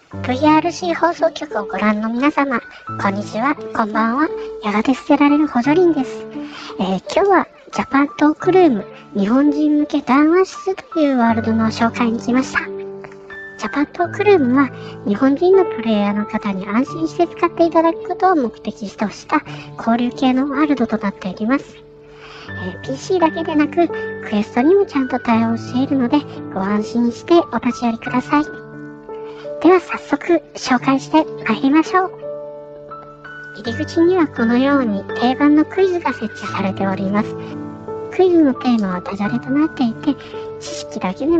VRC 放送局をご覧の皆様、こんにちは、こんばんは。やがて捨てられる補助輪です。今日はジャパントークルーム日本人向け談話室というワールドの紹介に来ました。ジャパントークルームは日本人のプレイヤーの方に安心して使っていただくことを目的とした交流系のワールドとなっております。PC だけでなくクエストにもちゃんと対応しているのでご安心してお立ち寄りください。では早速紹介して参りましょう。入り口にはこのように定番のクイズが設置されております。クイズのテーマはダジャレとなっていて、知識だけで